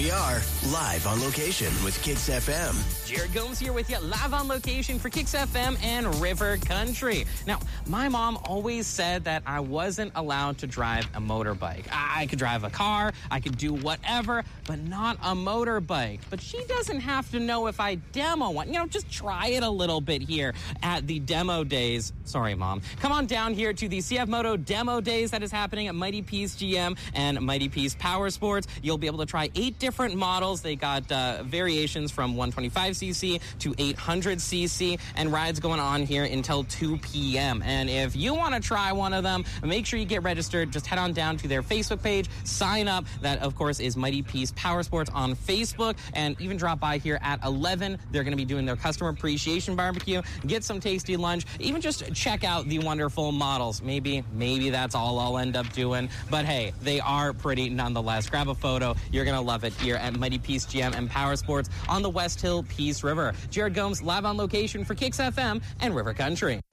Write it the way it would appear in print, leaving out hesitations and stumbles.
We are live on location with Kicks FM. Jared Gomes here with you, live on location for Kicks FM and River Country. Now, my mom always said that I wasn't allowed to drive a motorbike. I could drive a car, I could do whatever, but not a motorbike. But she doesn't have to know if I demo one. Just try it a little bit here at the demo days. Sorry, Mom. Come on down here to the CF Moto Demo Days that is happening at Mighty Peace GM and Mighty Peace Power Sports. You'll be able to try 8 different models. They got variations from 125cc to 800cc, and rides going on here until 2 p.m. And if you want to try one of them, make sure you get registered. Just head on down to their Facebook page, sign up. That, of course, is Mighty Peace Power Sports on Facebook, and even drop by here at 11. They're going to be doing their customer appreciation barbecue, get some tasty lunch, even just check out the wonderful models. Maybe that's all I'll end up doing, but hey, they are pretty nonetheless. Grab a photo. You're going to love it here at Mighty Peace GM and Power Sports on the West Hill Peace River. Jared Gomes, live on location for Kicks FM and River Country.